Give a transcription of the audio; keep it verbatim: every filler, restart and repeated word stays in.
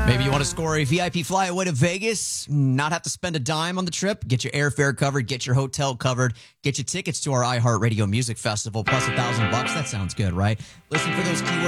Maybe you want to score a V I P flyaway to Vegas, not have to spend a dime on the trip, get your airfare covered, get your hotel covered, get your tickets to our iHeartRadio Music Festival, plus a thousand bucks. That sounds good, right? Listen for those keywords